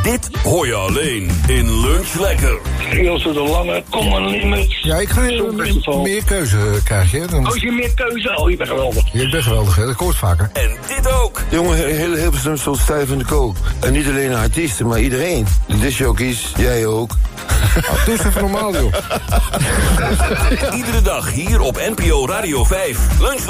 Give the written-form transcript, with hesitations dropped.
Dit hoor je alleen in Lunch Lekker. Ilse de Lange, kom maar limit. Ja, ik ga meer keuze krijgen. Als je meer keuze, je bent geweldig. Je bent geweldig, hè? Dat hoort vaker. En dit ook. Jongen, heel Hilversum stond stijf in de kook. En niet alleen de artiesten, maar iedereen. De discjockeys, jij ook. Doe eens even normaal, joh. Iedere dag hier op NPO Radio 5. Lunch